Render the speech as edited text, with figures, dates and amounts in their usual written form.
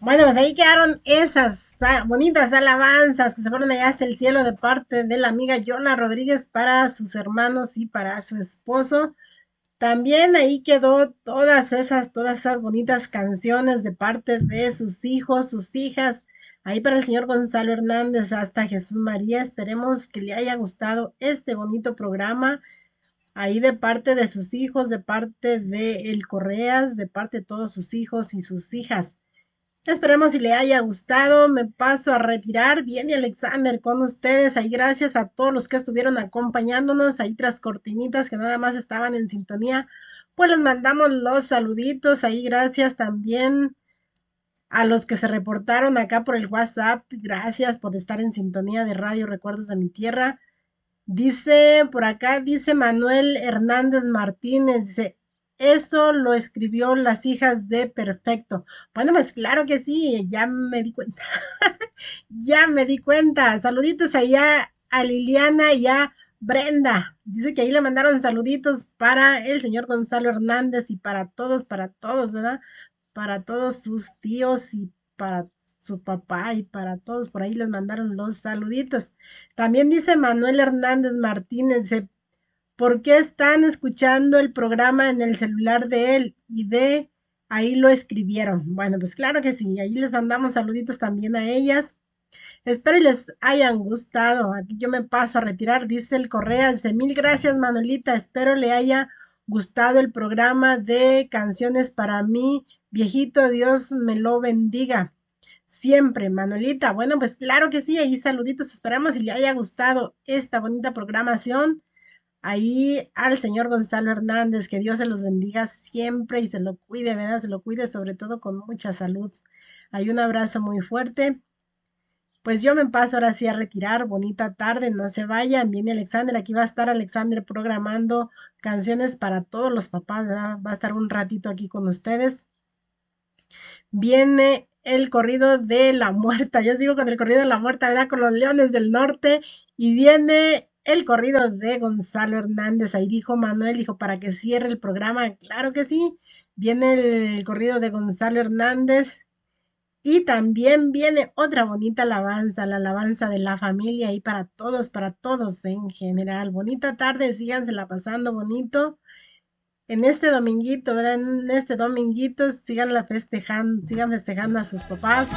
Bueno, pues ahí quedaron esas bonitas alabanzas que se fueron allá hasta el cielo de parte de la amiga Yona Rodríguez para sus hermanos y para su esposo. También ahí quedó todas esas bonitas canciones de parte de sus hijos, sus hijas. Ahí para el señor Gonzalo Hernández hasta Jesús María. Esperemos que le haya gustado este bonito programa. Ahí de parte de sus hijos, de parte de El Correas, de parte de todos sus hijos y sus hijas. Esperemos si le haya gustado. Me paso a retirar. Viene Alexander con ustedes. Ahí gracias a todos los que estuvieron acompañándonos. Ahí tras cortinitas que nada más estaban en sintonía. Pues les mandamos los saluditos. Ahí gracias también a los que se reportaron acá por el WhatsApp. Gracias por estar en sintonía de Radio Recuerdos de mi Tierra. Dice, por acá dice Manuel Hernández Martínez, dice, eso lo escribió las hijas de Perfecto. Bueno, pues claro que sí, ya me di cuenta. Ya me di cuenta. Saluditos allá a Liliana y a Brenda. Dice que ahí le mandaron saluditos para el señor Gonzalo Hernández y para todos, ¿verdad? Para todos sus tíos y para su papá y para todos. Por ahí les mandaron los saluditos. También dice Manuel Hernández Martínez, dice, ¿por qué están escuchando el programa en el celular de él? Y de ahí lo escribieron. Bueno, pues claro que sí. Ahí les mandamos saluditos también a ellas. Espero y les hayan gustado. Aquí yo me paso a retirar, dice el Correa. Dice, mil gracias, Manolita. Espero le haya gustado el programa de canciones para mí. Viejito, Dios me lo bendiga. Siempre, Manolita. Bueno, pues claro que sí. Ahí saluditos. Esperamos y le haya gustado esta bonita programación. Ahí al señor Gonzalo Hernández, que Dios se los bendiga siempre y se lo cuide, ¿verdad? Se lo cuide sobre todo con mucha salud. Hay un abrazo muy fuerte. Pues yo me paso ahora sí a retirar. Bonita tarde, no se vayan. Viene Alexander, aquí va a estar Alexander programando canciones para todos los papás, ¿verdad? Va a estar un ratito aquí con ustedes. Viene el corrido de la muerta. Yo sigo con el corrido de la muerta, ¿verdad? Con los Leones del Norte. Y viene el corrido de Gonzalo Hernández. Ahí dijo Manuel, dijo, para que cierre el programa. Claro que sí. Viene el corrido de Gonzalo Hernández. Y también viene otra bonita alabanza, la alabanza de la familia y para todos en general. Bonita tarde, sígansela pasando bonito. En este dominguito, ¿verdad? En este dominguito, sigan festejando a sus papás.